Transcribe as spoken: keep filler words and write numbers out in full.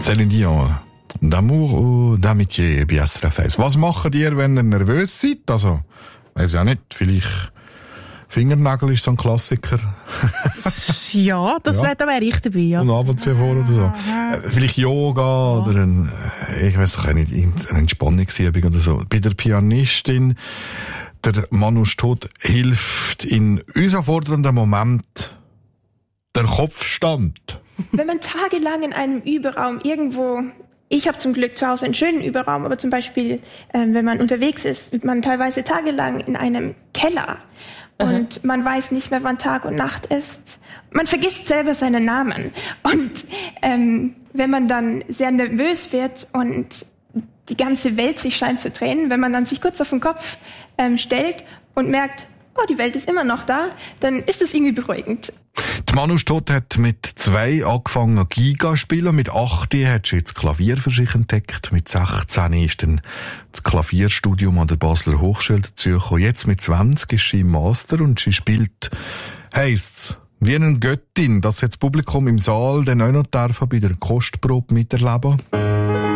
Céline Dion. D'amour ou d'amitié, bei S R F eins. Was macht ihr, wenn ihr nervös seid? Also, weiss ja nicht, vielleicht Fingernägel ist so ein Klassiker. Ja, das ja. wäre, da wäre ich dabei, ja. Und Abendziehen vor oder so. Äh, vielleicht Yoga ja. oder ein, ich weiss doch nicht, eine Entspannungsübung oder so. Bei der Pianistin, der Manu Stott, hilft in herausfordernden Moment der Kopfstand. Wenn man tagelang in einem Überraum irgendwo, ich habe zum Glück zu Hause einen schönen Überraum, aber zum Beispiel, äh, wenn man unterwegs ist, man teilweise tagelang in einem Keller und mhm. man weiß nicht mehr, wann Tag und Nacht ist. Man vergisst selber seinen Namen. Und ähm, wenn man dann sehr nervös wird und die ganze Welt sich scheint zu drehen, wenn man dann sich kurz auf den Kopf ähm, stellt und merkt, oh, die Welt ist immer noch da, dann ist es irgendwie beruhigend. Die Manu Stott hat mit zwei angefangen Giga spielen, mit acht hat sie jetzt Klavier für sich entdeckt, mit sechzehn ist dann das Klavierstudium an der Basler Hochschule dazugekommen. Jetzt mit zwanzig ist sie im Master und sie spielt, heisst's, wie eine Göttin, dass jetzt das Publikum im Saal dann auch noch darf bei der Kostprobe miterleben.